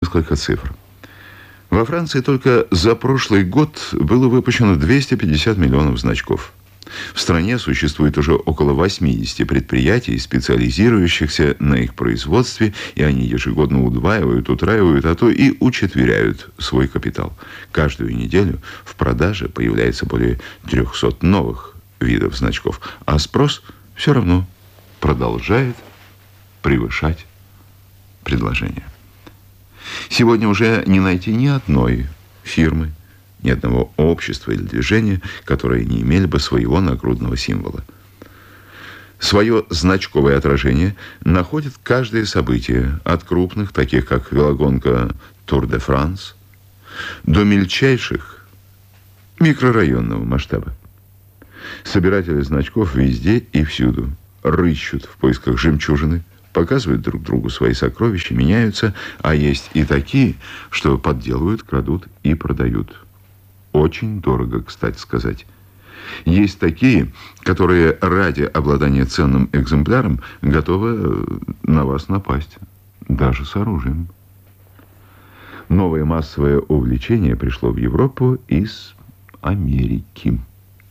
несколько цифр. Во Франции только за прошлый год было выпущено 250 миллионов значков. В стране существует уже около 80 предприятий, специализирующихся на их производстве, и они ежегодно удваивают, утраивают, а то и учетверяют свой капитал. Каждую неделю в продаже появляется более 300 новых видов значков, а спрос все равно продолжает превышать предложение. Сегодня уже не найти ни одной фирмы, ни одного общества или движения, которые не имели бы своего нагрудного символа. Свое значковое отражение находит каждое событие, от крупных, таких как велогонка Тур де Франс, до мельчайших микрорайонного масштаба. Собиратели значков везде и всюду рыщут в поисках жемчужины, показывают друг другу свои сокровища, меняются, а есть и такие, что подделывают, крадут и продают. Очень дорого, кстати сказать. Есть такие, которые ради обладания ценным экземпляром готовы на вас напасть, даже с оружием. Новое массовое увлечение пришло в Европу из Америки.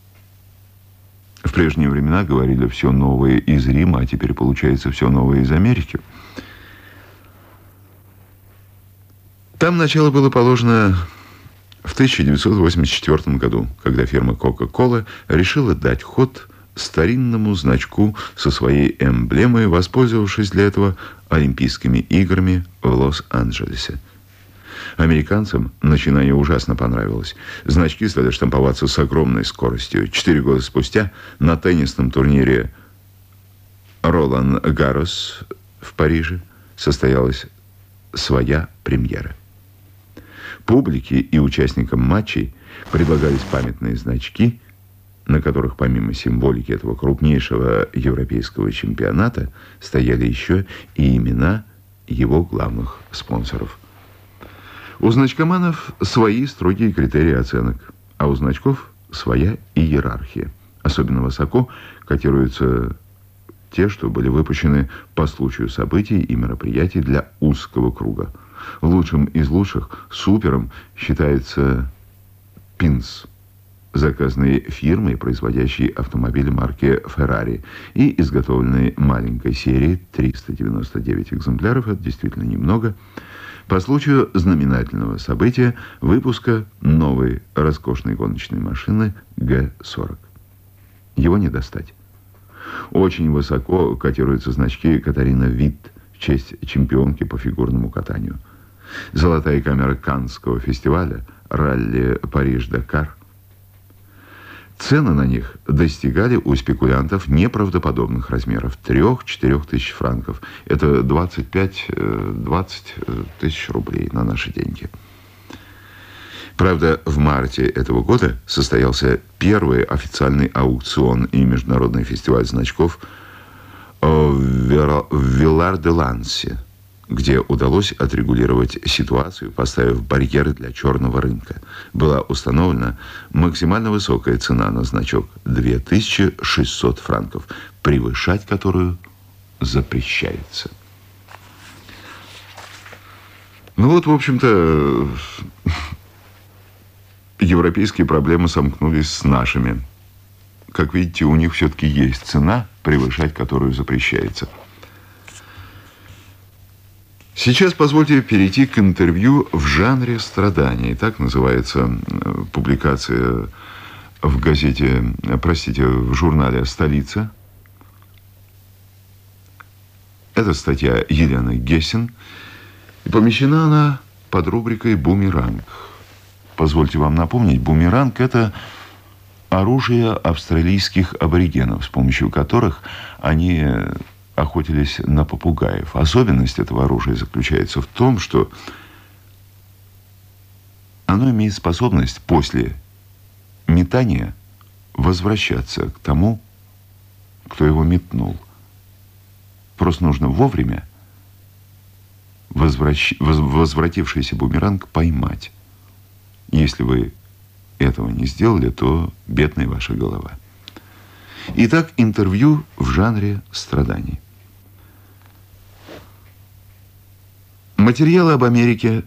В прежние времена говорили все новое из Рима, а теперь получается все новое из Америки. Там начало было положено в 1984 году, когда фирма Coca-Cola решила дать ход старинному значку со своей эмблемой, воспользовавшись для этого Олимпийскими играми в Лос-Анджелесе. Американцам начинание ужасно понравилось. Значки стали штамповаться с огромной скоростью. 4 года спустя на теннисном турнире Ролан Гаррос в Париже состоялась своя премьера. Публике и участникам матчей предлагались памятные значки, на которых помимо символики этого крупнейшего европейского чемпионата стояли еще и имена его главных спонсоров. У значкоманов свои строгие критерии оценок, а у значков своя иерархия. Особенно высоко котируются те, что были выпущены по случаю событий и мероприятий для узкого круга. Лучшим из лучших супером считается Пинс, заказанный фирмой, производящей автомобили марки Ferrari и изготовленной маленькой серии 399 экземпляров, это действительно немного, по случаю знаменательного события выпуска новой роскошной гоночной машины Г-40. Его не достать. Очень высоко котируются значки Катарина Витт в честь чемпионки по фигурному катанию. Золотая камера Каннского фестиваля, ралли Париж-Дакар. Цены на них достигали у спекулянтов неправдоподобных размеров. 3-4 тысяч франков. Это 25-20 тысяч рублей на наши деньги. Правда, в марте этого года состоялся первый официальный аукцион и международный фестиваль значков в Вилар-де-Лансе, где удалось отрегулировать ситуацию, поставив барьеры для черного рынка. Была установлена максимально высокая цена на значок – 2600 франков, превышать которую запрещается. Ну вот, в общем-то, европейские проблемы сомкнулись с нашими. Как видите, у них все-таки есть цена, превышать которую запрещается. Сейчас позвольте перейти к интервью в жанре страдания. Так называется публикация в газете, в журнале «Столица». Это статья Елены Гессен. И помещена она под рубрикой «Бумеранг». Позвольте вам напомнить, бумеранг – это оружие австралийских аборигенов, с помощью которых они охотились на попугаев. Особенность этого оружия заключается в том, что оно имеет способность после метания возвращаться к тому, кто его метнул. Просто нужно вовремя возвратившийся бумеранг поймать. Если вы этого не сделали, то бедная ваша голова. Итак, интервью в жанре страданий. Материалы об Америке